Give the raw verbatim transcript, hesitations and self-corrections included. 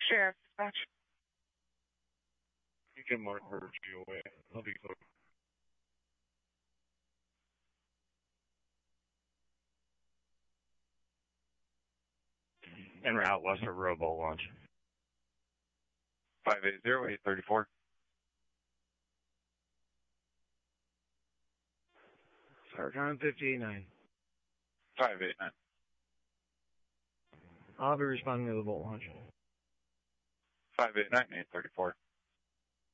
Sheriff Dispatch. You can mark her G O A. I'll be close. En route west of Robo launch. five eight zero, eight three four. Sargon fifty-eight nine. five eight nine. I'll be responding to the Volt launch. five eight nine, eight three four.